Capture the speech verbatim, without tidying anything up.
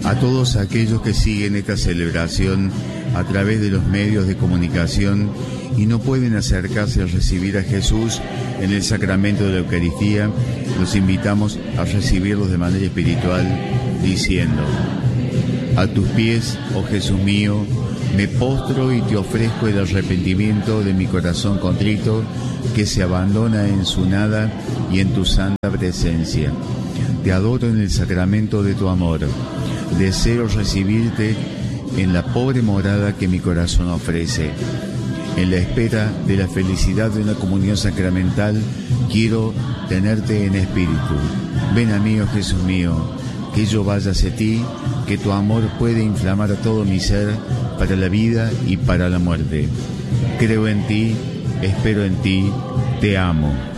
A todos aquellos que siguen esta celebración a través de los medios de comunicación y no pueden acercarse a recibir a Jesús en el sacramento de la Eucaristía, los invitamos a recibirlos de manera espiritual diciendo: a tus pies, oh Jesús mío, me postro y te ofrezco el arrepentimiento de mi corazón contrito que se abandona en su nada y en tu santa presencia. Te adoro en el sacramento de tu amor. Deseo recibirte en la pobre morada que mi corazón ofrece. En la espera de la felicidad de una comunión sacramental, quiero tenerte en espíritu. Ven a mí, oh Jesús mío, que yo vaya hacia ti, que tu amor puede inflamar a todo mi ser para la vida y para la muerte. Creo en ti, espero en ti, te amo.